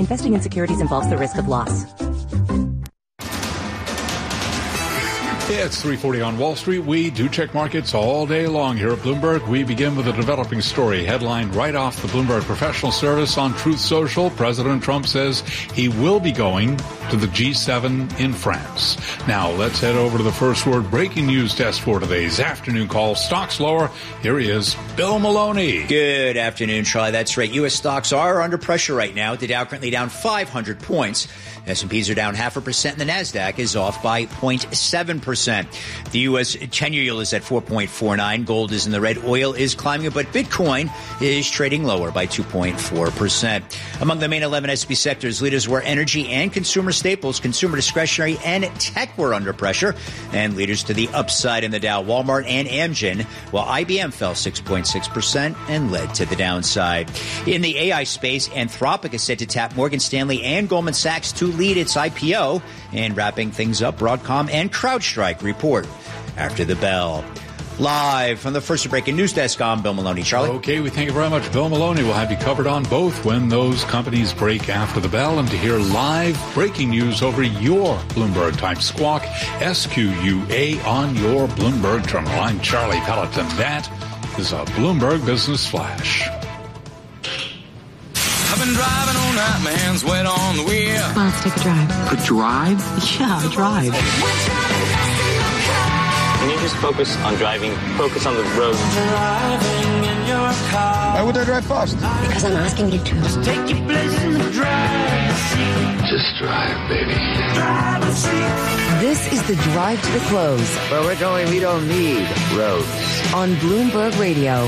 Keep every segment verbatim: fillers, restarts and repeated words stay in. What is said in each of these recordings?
Investing in securities involves the risk of loss. It's three forty on Wall Street. We do check markets all day long here at Bloomberg. We begin with a developing story headlined right off the Bloomberg Professional Service on Truth Social. President Trump says he will be going to the G seven in France. Now, let's head over to the first word breaking news desk for today's afternoon call. Stocks lower. Here he is, Bill Maloney. Good afternoon, Charlie. That's right. U S stocks are under pressure right now. The Dow currently down five hundred points. S and P's are down half a percent, and the NASDAQ is off by zero point seven percent. The U S ten-year yield is at four point four nine. Gold is in the red. Oil is climbing, but Bitcoin is trading lower by two point four percent. Among the main eleven S and P sectors, leaders were energy and consumer staples, consumer discretionary, and tech were under pressure. And leaders to the upside in the Dow, Walmart and Amgen, while I B M fell six point six percent and led to the downside. In the A I space, Anthropic is set to tap Morgan Stanley and Goldman Sachs to lead its I P O. And wrapping things up, Broadcom and CrowdStrike report after the bell. Live from the First Breaking News Desk, I'm Bill Maloney. Charlie? Okay, we thank you very much, Bill Maloney. We'll have you covered on both when those companies break after the bell. And to hear live breaking news over your Bloomberg-type squawk, S Q U A on your Bloomberg terminal. I'm Charlie Pelleton. That is a Bloomberg Business Flash. I've been driving all night, my hands wet on the wheel. Come on, let's take a drive. A drive? Yeah, a drive. Can you just focus on driving? Focus on the road. Driving in your car. Why would I drive fast? Because I'm asking you to. Just take your place in the driver's seat. Just drive, baby. Driver's seat. This is the Drive to the Close. Where we're going, we don't need roads. On Bloomberg Radio.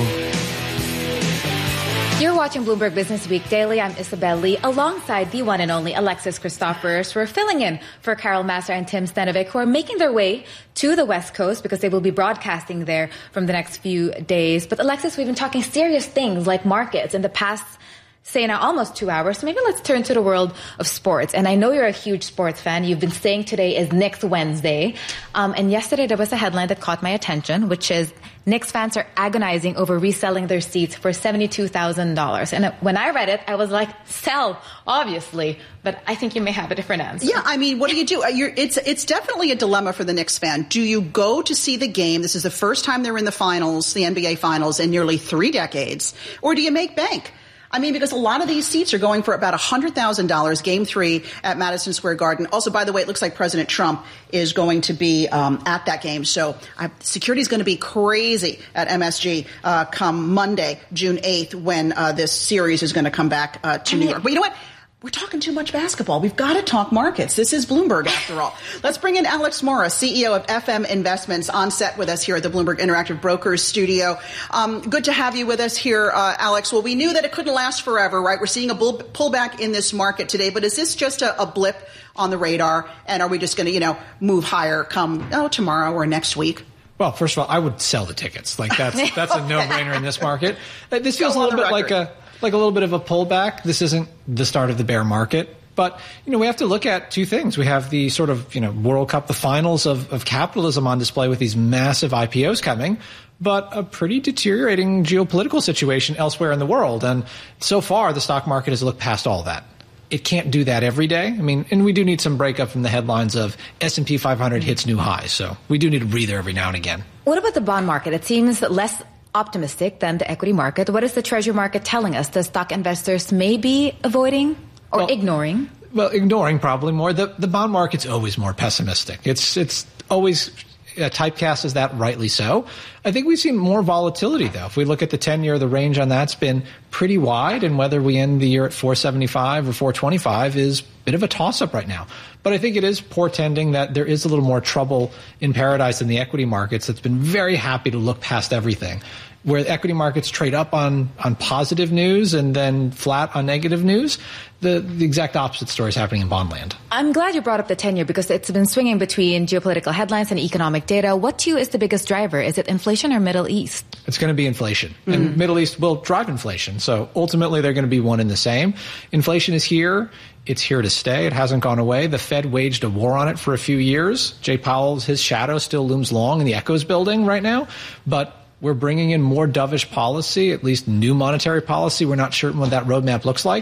You're watching Bloomberg Business Week Daily. I'm Isabel Lee, alongside the one and only Alexis Christophorous. We're filling in for Carol Massar and Tim Stanovic, who are making their way to the West Coast because they will be broadcasting there from the next few days. But Alexis, we've been talking serious things like markets in the past, say now almost two hours. So maybe let's turn to the world of sports. And I know you're a huge sports fan. You've been saying today is Knicks Wednesday. Um, and yesterday there was a headline that caught my attention, which is Knicks fans are agonizing over reselling their seats for seventy-two thousand dollars. And when I read it, I was like, sell, obviously. But I think you may have a different answer. Yeah, I mean, what do you do? You're, it's it's definitely a dilemma for the Knicks fan. Do you go to see the game? This is the first time they're in the finals, the N B A finals, in nearly three decades. Or do you make bank? I mean, because a lot of these seats are going for about one hundred thousand dollars, game three at Madison Square Garden. Also, by the way, it looks like President Trump is going to be um, at that game. So uh, security is going to be crazy at M S G uh, come Monday, June eighth, when uh, this series is going to come back uh, to New York. But you know what? We're talking too much basketball. We've got to talk markets. This is Bloomberg, after all. Let's bring in Alex Mora, C E O of F M Investments, on set with us here at the Bloomberg Interactive Brokers studio. Um, good to have you with us here, uh, Alex. Well, we knew that it couldn't last forever, right? We're seeing a bull- pullback in this market today, but is this just a, a blip on the radar? And are we just going to, you know, move higher come oh, tomorrow or next week? Well, first of all, I would sell the tickets. Like that's that's a no-brainer in this market. This feels a little bit like a like a little bit of a pullback. This isn't the start of the bear market. But, you know, we have to look at two things. We have the sort of, you know, World Cup, the finals of, of capitalism on display with these massive I P Os coming, but a pretty deteriorating geopolitical situation elsewhere in the world. And so far, the stock market has looked past all that. It can't do that every day. I mean, and we do need some breakup from the headlines of S and P five hundred hits new highs. So we do need a breather every now and again. What about the bond market? It seems less optimistic than the equity market. What is the treasury market telling us? The stock investors may be avoiding or well, ignoring? Well, ignoring probably more. The the bond market's always more pessimistic. It's it's always uh, typecast as that, rightly so. I think we've seen more volatility, though. If we look at the ten-year, the range on that's been pretty wide, and whether we end the year at four seventy-five or four twenty-five is a bit of a toss-up right now. But I think it is portending that there is a little more trouble in paradise in the equity markets that's been very happy to look past everything. Where equity markets trade up on, on positive news and then flat on negative news, the, the exact opposite story is happening in bond land. I'm glad you brought up the ten-year because it's been swinging between geopolitical headlines and economic data. What, to you, is the biggest driver? Is it inflation or Middle East? It's going to be inflation. Mm-hmm. And Middle East will drive inflation. So ultimately, they're going to be one and the same. Inflation is here. It's here to stay. It hasn't gone away. The Fed waged a war on it for a few years. Jay Powell's, his shadow still looms long in the echoes building right now. But we're bringing in more dovish policy, at least new monetary policy. We're not certain what that roadmap looks like.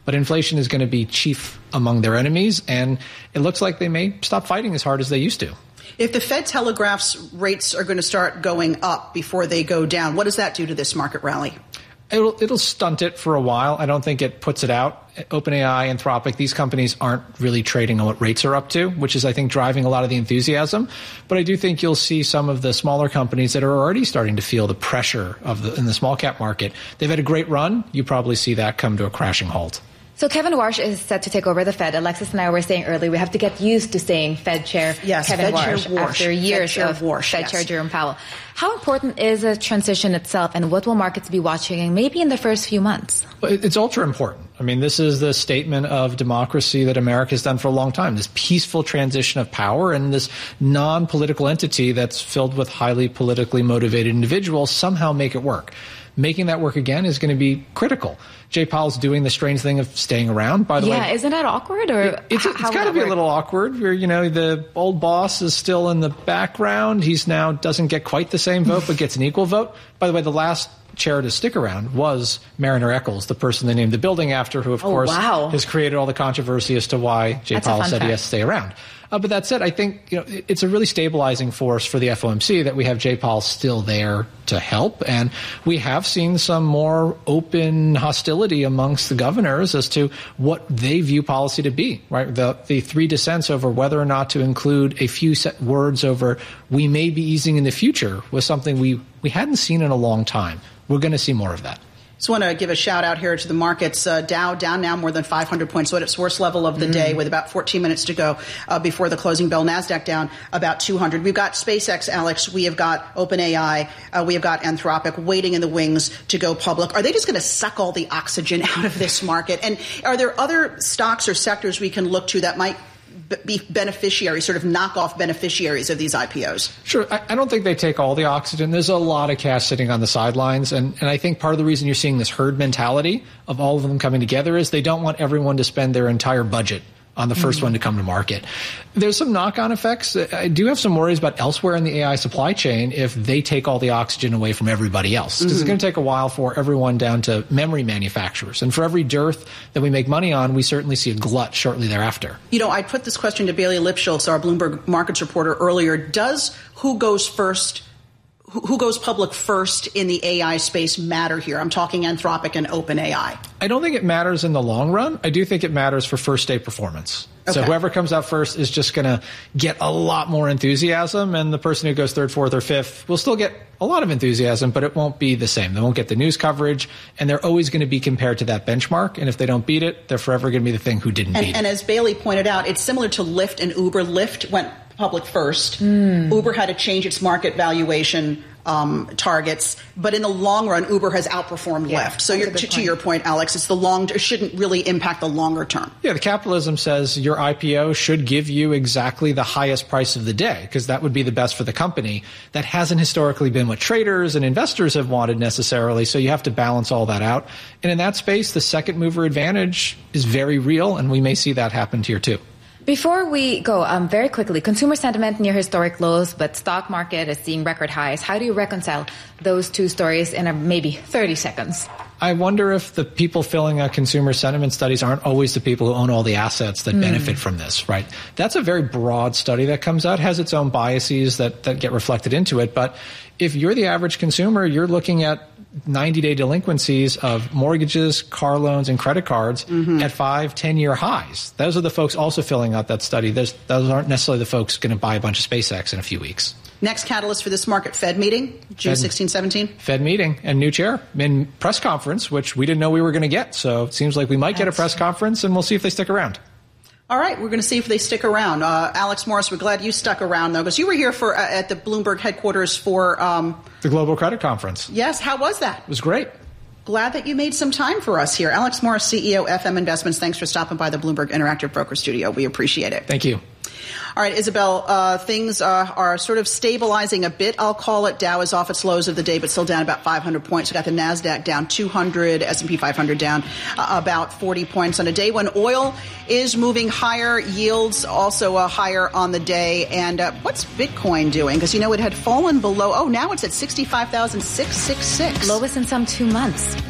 But inflation is going to be chief among their enemies, and it looks like they may stop fighting as hard as they used to. If the Fed telegraphs rates are going to start going up before they go down, what does that do to this market rally? It'll, it'll stunt it for a while. I don't think it puts it out. OpenAI, Anthropic, these companies aren't really trading on what rates are up to, which is, I think, driving a lot of the enthusiasm. But I do think you'll see some of the smaller companies that are already starting to feel the pressure of the in the small cap market. They've had a great run. You probably see that come to a crashing halt. So Kevin Warsh is set to take over the Fed. Alexis and I were saying earlier, we have to get used to saying Fed Chair yes, Kevin Fed Warsh, Chair Warsh after years Fed Chair of Warsh, Fed yes. Chair Jerome Powell. How important is a transition itself, and what will markets be watching maybe in the first few months? It's ultra important. I mean, this is the statement of democracy that America has done for a long time, this peaceful transition of power, and this non-political entity that's filled with highly politically motivated individuals somehow make it work. Making that work again is going to be critical. Jay Powell's doing the strange thing of staying around, by the yeah, way. Yeah, isn't that awkward? Or it, it's, how, it's how got to be work? a little awkward. Where, you know, the old boss is still in the background. He's now doesn't get quite the same vote, but gets an equal vote. By the way, the last chair to stick around was Mariner Eccles, the person they named the building after, who, of oh, course, wow. has created all the controversy as to why Jay That's Powell said fact. he has to stay around. Uh, but that said, I think you know it's a really stabilizing force for the F O M C that we have Jay Powell still there to help. And we have seen some more open hostility amongst the governors as to what they view policy to be, right? The, the three dissents over whether or not to include a few set words over we may be easing in the future was something we, we hadn't seen in a long time. We're going to see more of that. Just want to give a shout out here to the markets. Uh, Dow down now more than five hundred points, so at its worst level of the mm. day with about fourteen minutes to go uh, before the closing bell. NASDAQ down about two hundred. We've got SpaceX, Alex. We have got OpenAI. Uh, we have got Anthropic waiting in the wings to go public. Are they just going to suck all the oxygen out of this market? And are there other stocks or sectors we can look to that might be beneficiaries, sort of knockoff beneficiaries of these I P Os? Sure. I, I don't think they take all the oxygen. There's a lot of cash sitting on the sidelines. And, and I think part of the reason you're seeing this herd mentality of all of them coming together is they don't want everyone to spend their entire budget on the first mm-hmm. one to come to market. There's some knock-on effects. I do have some worries about elsewhere in the A I supply chain if they take all the oxygen away from everybody else. Because mm-hmm. it's going to take a while for everyone down to memory manufacturers. And for every dearth that we make money on, we certainly see a glut shortly thereafter. You know, I put this question to Bailey Lipschultz, our Bloomberg Markets reporter, earlier. Does who goes first Who goes public first in the A I space matter here? I'm talking Anthropic and OpenAI. I don't think it matters in the long run. I do think it matters for first day performance. Okay. So whoever comes out first is just going to get a lot more enthusiasm, and the person who goes third, fourth, or fifth will still get a lot of enthusiasm, but it won't be the same. They won't get the news coverage, and they're always going to be compared to that benchmark. And if they don't beat it, they're forever going to be the thing who didn't and, beat and it. And as Bailey pointed out, it's similar to Lyft and Uber. Lyft went public first. Mm. Uber had to change its market valuation Um, targets, but in the long run, Uber has outperformed yeah, Lyft. So you're, to, to your point, Alex, it's the long. It shouldn't really impact the longer term. Yeah, the capitalism says your I P O should give you exactly the highest price of the day because that would be the best for the company. That hasn't historically been what traders and investors have wanted necessarily. So you have to balance all that out. And in that space, the second mover advantage is very real, and we may see that happen here too. Before we go, um, very quickly, consumer sentiment near historic lows, but stock market is seeing record highs. How do you reconcile those two stories in a maybe thirty seconds? I wonder if the people filling out consumer sentiment studies aren't always the people who own all the assets that mm. benefit from this, right? That's a very broad study that comes out, has its own biases that, that get reflected into it. But if you're the average consumer, you're looking at ninety-day delinquencies of mortgages, car loans, and credit cards mm-hmm. at five, ten-year highs. Those are the folks also filling out that study. Those, those aren't necessarily the folks going to buy a bunch of SpaceX in a few weeks. Next catalyst for this market, Fed meeting, June sixteenth, seventeenth. Fed meeting and new chair and press conference, which we didn't know we were going to get. So it seems like we might That's get a press conference, and we'll see if they stick around. All right, we're going to see if they stick around. Uh, Alex Morris, we're glad you stuck around, though, because you were here for uh, at the Bloomberg headquarters for um, the Global Credit Conference. Yes, how was that? It was great. Glad that you made some time for us here. Alex Morris, C E O, F M Investments, thanks for stopping by the Bloomberg Interactive Broker Studio. We appreciate it. Thank you. All right, Isabel, uh, things uh, are sort of stabilizing a bit, I'll call it. Dow is off its lows of the day, but still down about five hundred points. We got the NASDAQ down two hundred, S and P five hundred down uh, about forty points on a day when oil is moving higher, yields also uh, higher on the day. And uh, what's Bitcoin doing? Because, you know, it had fallen below. Oh, now it's at sixty-five thousand six hundred sixty-six. Lowest in some two months.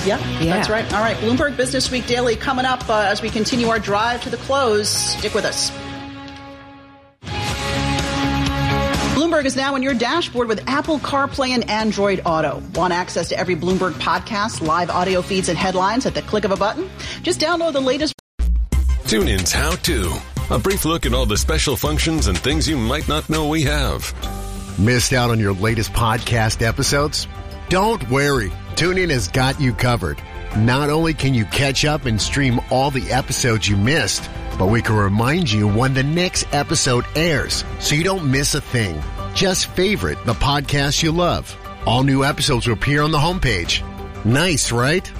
Yeah, Yeah. that's right. All right, Bloomberg Business Week Daily coming up uh, as we continue our drive to the close. Stick with us. Bloomberg is now on your dashboard with Apple CarPlay and Android Auto. Want access to every Bloomberg podcast, live audio feeds, and headlines at the click of a button? Just download the latest. TuneIn's How To. A brief look at all the special functions and things you might not know we have. Missed out on your latest podcast episodes? Don't worry. TuneIn has got you covered. Not only can you catch up and stream all the episodes you missed, but we can remind you when the next episode airs so you don't miss a thing. Just favorite the podcast you love. All new episodes will appear on the homepage. Nice, right?